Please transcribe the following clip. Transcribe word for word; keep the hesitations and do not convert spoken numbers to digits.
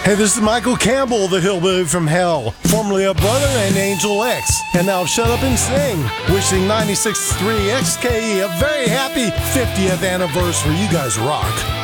Hey, this is Michael Campbell, the hillbilly from hell, formerly a brother and Angel X. And now shut up and sing. Wishing ninety-six point three X K E a very happy fiftieth anniversary. You guys rock.